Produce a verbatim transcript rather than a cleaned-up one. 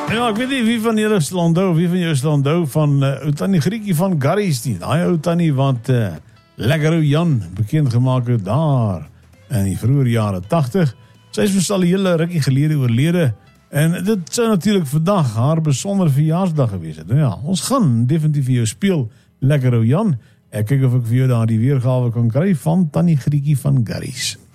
Ja, ek weet nie wie van julle sal onthou, wie van julle sal onthou van uh, ou Tannie Grietjie van Garries nie. Daai ou tannie wat uh, lekker ou Jan bekend gemaak het daar in die vroeë jare tachtig. Sy is mos al 'n hele rukkie gelede oorlede en dit sou natuurlik vandag haar besondere verjaarsdag gewees het. Nou ja, ons gaan definitief vir jou speel lekker ou Jan. Ek kyk of ek vir jou daardie weergawe kan kry van Tannie Grietjie van Garries.